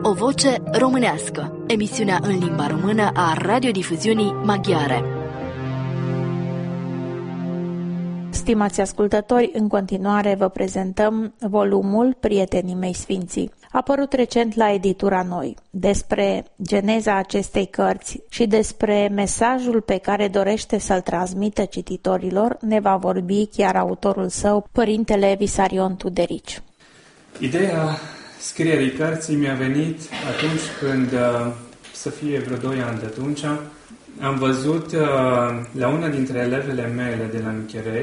O voce românească, emisiunea în limba română a radiodifuziunii maghiare. Stimați ascultători, în continuare vă prezentăm volumul Prietenii mei sfinții, apărut recent la editura Noi. Despre geneza acestei cărți și despre mesajul pe care dorește să-l transmită cititorilor ne va vorbi chiar autorul său, Părintele Visarion Tuderici. Ideea scrierii cărții mi-a venit atunci când, să fie vreo 2 ani de atunci, am văzut la una dintre elevele mele de la Micherei